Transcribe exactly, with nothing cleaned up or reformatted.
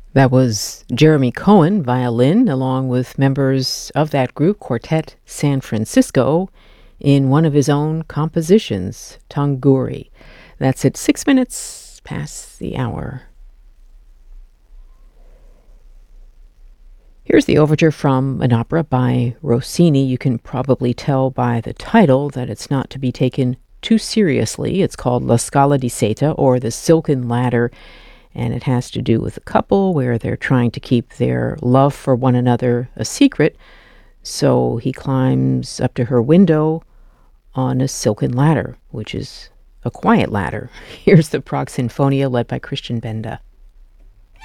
That was Jeremy Cohen, violin, along with members of that group, Quartet San Francisco, in one of his own compositions, Tanguri. That's at six minutes past the hour. Here's the overture from an opera by Rossini. You can probably tell by the title that it's not to be taken too seriously. It's called La Scala di Seta, or The Silken Ladder, and it has to do with a couple where they're trying to keep their love for one another a secret. So he climbs up to her window on a silken ladder, which is a quiet ladder. Here's the Prague Sinfonia led by Christian Benda.